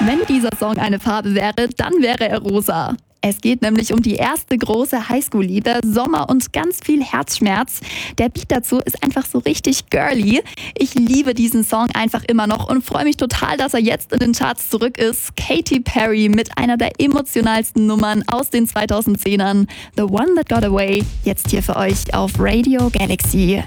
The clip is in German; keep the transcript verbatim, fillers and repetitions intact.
Wenn dieser Song eine Farbe wäre, dann wäre er rosa. Es geht nämlich um die erste große Highschool-Liebe, Sommer und ganz viel Herzschmerz. Der Beat dazu ist einfach so richtig girly. Ich liebe diesen Song einfach immer noch und freue mich total, dass er jetzt in den Charts zurück ist. Katy Perry mit einer der emotionalsten Nummern aus den zweitausendzehnern. The One That Got Away, jetzt hier für euch auf Radio Galaxy.